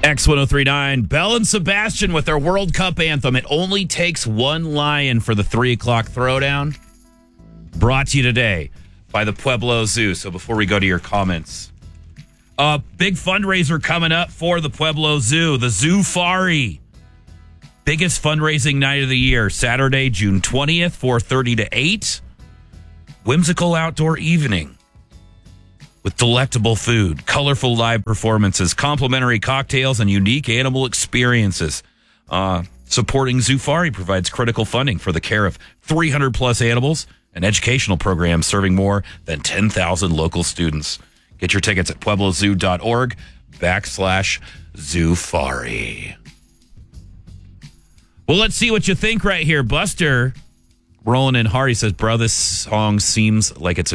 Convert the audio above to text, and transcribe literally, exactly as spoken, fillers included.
X ten thirty-nine, Belle and Sebastian with their World Cup anthem. It only takes one lion for the three o'clock throwdown. Brought to you today by the Pueblo Zoo. So before we go to your comments, uh, big fundraiser coming up for the Pueblo Zoo, the Zoofari. Biggest fundraising night of the year, Saturday, June twentieth, four thirty to eight. Whimsical outdoor evening with delectable food, colorful live performances, complimentary cocktails, and unique animal experiences. Uh, supporting Zoofari provides critical funding for the care of three hundred plus animals and educational programs serving more than ten thousand local students. Get your tickets at pueblozoo.org backslash Zoofari. Well, let's see what you think right here. Buster, rolling in hard, he says, bro, this song seems like it's a